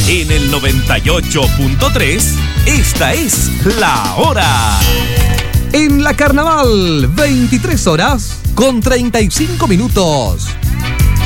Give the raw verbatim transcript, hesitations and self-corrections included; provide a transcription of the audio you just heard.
En el noventa y ocho punto tres, esta es La Hora. En la Carnaval, veintitrés horas con treinta y cinco minutos.